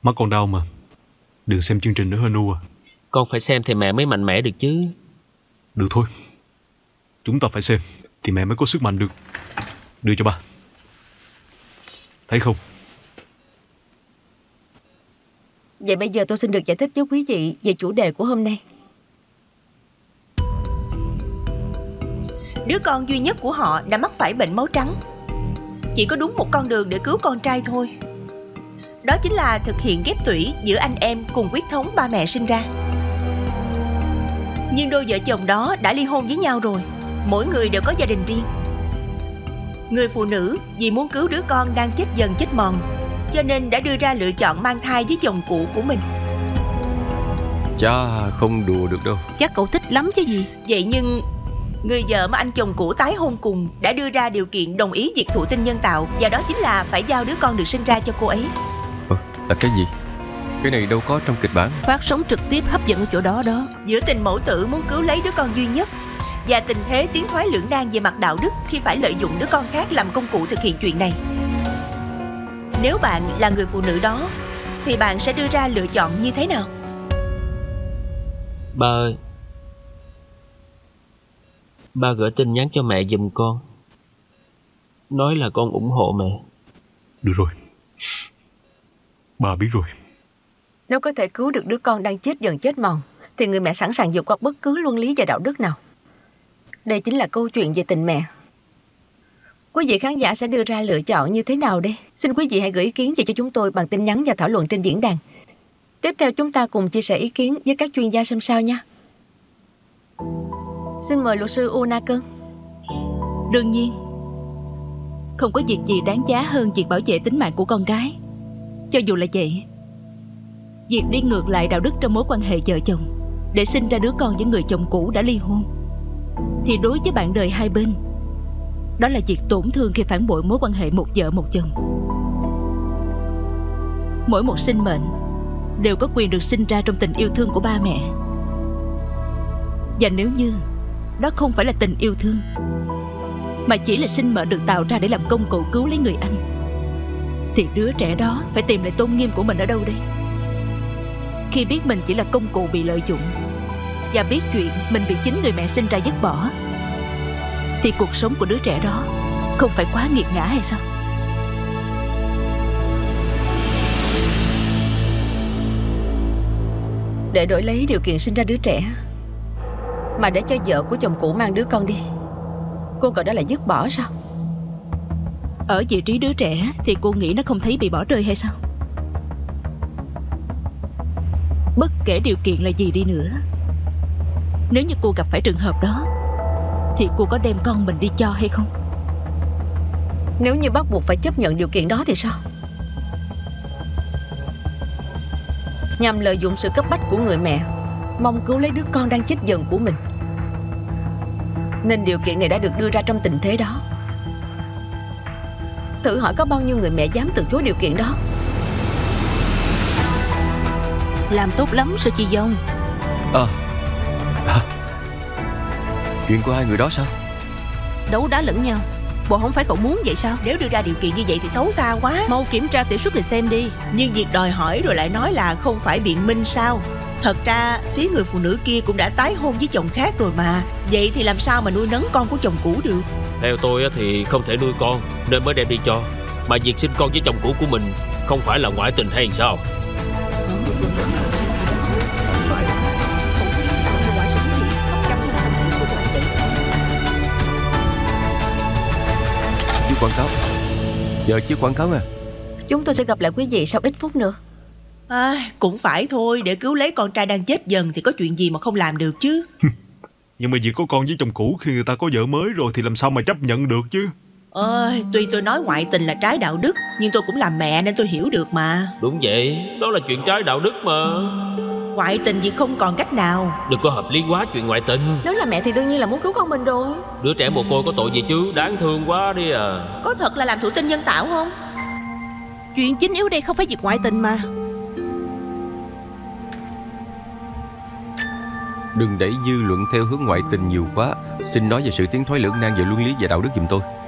Mắt con đau mà. Đừng xem chương trình nữa Hanu à. Con phải xem thì mẹ mới mạnh mẽ được chứ. Được thôi. Chúng ta phải xem thì mẹ mới có sức mạnh được. Đưa cho ba. Thấy không? Vậy bây giờ tôi xin được giải thích với quý vị về chủ đề của hôm nay. Đứa con duy nhất của họ đã mắc phải bệnh máu trắng. Chỉ có đúng một con đường để cứu con trai thôi. Đó chính là thực hiện ghép tủy giữa anh em cùng huyết thống ba mẹ sinh ra. Nhưng đôi vợ chồng đó đã ly hôn với nhau rồi. Mỗi người đều có gia đình riêng. Người phụ nữ vì muốn cứu đứa con đang chết dần chết mòn, cho nên đã đưa ra lựa chọn mang thai với chồng cũ của mình. Chà, không đùa được đâu. Chắc cậu thích lắm chứ gì. Vậy nhưng người vợ mà anh chồng cũ tái hôn cùng đã đưa ra điều kiện đồng ý việc thụ tinh nhân tạo, và đó chính là phải giao đứa con được sinh ra cho cô ấy. Là cái gì? Cái này đâu có trong kịch bản. Phát sóng trực tiếp hấp dẫn ở chỗ đó đó. Giữa tình mẫu tử muốn cứu lấy đứa con duy nhất và tình thế tiến thoái lưỡng nan về mặt đạo đức khi phải lợi dụng đứa con khác làm công cụ thực hiện chuyện này. Nếu bạn là người phụ nữ đó thì bạn sẽ đưa ra lựa chọn như thế nào? Ba ơi, ba gửi tin nhắn cho mẹ giùm con, nói là con ủng hộ mẹ. Được rồi. Ba biết rồi. Nếu có thể cứu được đứa con đang chết dần chết mòn thì người mẹ sẵn sàng vượt qua bất cứ luân lý và đạo đức nào. Đây chính là câu chuyện về tình mẹ. Quý vị khán giả sẽ đưa ra lựa chọn như thế nào đây? Xin quý vị hãy gửi ý kiến về cho chúng tôi bằng tin nhắn và thảo luận trên diễn đàn. Tiếp theo chúng ta cùng chia sẻ ý kiến với các chuyên gia xem sao nha. Xin mời luật sư Una Cơn. Đương nhiên, không có việc gì đáng giá hơn việc bảo vệ tính mạng của con gái. Cho dù là vậy, việc đi ngược lại đạo đức trong mối quan hệ vợ chồng để sinh ra đứa con với người chồng cũ đã ly hôn thì đối với bạn đời hai bên, đó là việc tổn thương khi phản bội mối quan hệ một vợ một chồng. Mỗi một sinh mệnh đều có quyền được sinh ra trong tình yêu thương của ba mẹ. Và nếu như đó không phải là tình yêu thương mà chỉ là sinh mệnh được tạo ra để làm công cụ cứu lấy người anh, thì đứa trẻ đó phải tìm lại tôn nghiêm của mình ở đâu đây? Khi biết mình chỉ là công cụ bị lợi dụng và biết chuyện mình bị chính người mẹ sinh ra dứt bỏ, thì cuộc sống của đứa trẻ đó không phải quá nghiệt ngã hay sao? Để đổi lấy điều kiện sinh ra đứa trẻ mà để cho vợ của chồng cũ mang đứa con đi, cô gọi đó là dứt bỏ sao? Ở vị trí đứa trẻ thì cô nghĩ nó không thấy bị bỏ rơi hay sao? Bất kể điều kiện là gì đi nữa, nếu như cô gặp phải trường hợp đó thì cô có đem con mình đi cho hay không? Nếu như bắt buộc phải chấp nhận điều kiện đó thì sao? Nhằm lợi dụng sự cấp bách của người mẹ, mong cứu lấy đứa con đang chết dần của mình, nên điều kiện này đã được đưa ra trong tình thế đó. Thử hỏi có bao nhiêu người mẹ dám từ chối điều kiện đó? Làm tốt lắm Sơ Chi Dông. Chuyện của hai người đó sao? Đấu đá lẫn nhau, bộ không phải cậu muốn vậy sao? Nếu đưa ra điều kiện như vậy thì xấu xa quá. Mau kiểm tra tiểu xuất để xem đi. Nhưng việc đòi hỏi rồi lại nói là không phải biện minh sao? Thật ra phía người phụ nữ kia cũng đã tái hôn với chồng khác rồi mà. Vậy thì làm sao mà nuôi nấng con của chồng cũ được? Theo tôi thì không thể nuôi con nên mới đem đi cho. Mà việc sinh con với chồng cũ của mình không phải là ngoại tình hay sao? Chiếu quảng cáo. Giờ chiếu quảng cáo à? Chúng tôi sẽ gặp lại quý vị sau ít phút nữa. Cũng phải thôi, để cứu lấy con trai đang chết dần thì có chuyện gì mà không làm được chứ. Nhưng mà việc có con với chồng cũ khi người ta có vợ mới rồi thì làm sao mà chấp nhận được chứ? Tuy tôi nói ngoại tình là trái đạo đức, nhưng tôi cũng làm mẹ nên tôi hiểu được mà. Đúng vậy, đó là chuyện trái đạo đức mà. Ngoại tình vì không còn cách nào. Đừng có hợp lý quá chuyện ngoại tình. Nếu là mẹ thì đương nhiên là muốn cứu con mình rồi. Đứa trẻ mồ côi có tội gì chứ, đáng thương quá đi à. Có thật là làm thụ tinh nhân tạo không? Chuyện chính yếu đây không phải việc ngoại tình mà. Đừng đẩy dư luận theo hướng ngoại tình nhiều quá. Xin nói về sự tiến thoái lưỡng nan về luân lý và đạo đức giùm tôi.